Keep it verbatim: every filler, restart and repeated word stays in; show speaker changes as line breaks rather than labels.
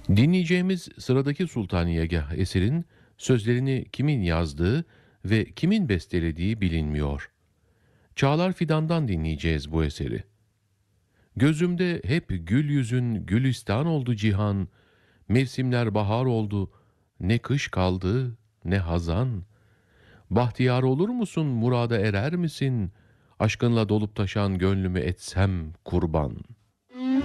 Dinleyeceğimiz sıradaki Sultaniyegah eserin sözlerini kimin yazdığı ve kimin bestelediği bilinmiyor. Çağlar Fidan'dan dinleyeceğiz bu eseri. Gözümde hep gül yüzün gülistan oldu cihan, mevsimler bahar oldu, ne kış kaldı ne hazan. Bahtiyar olur musun, murada erer misin? Aşkınla dolup taşan gönlümü etsem kurban.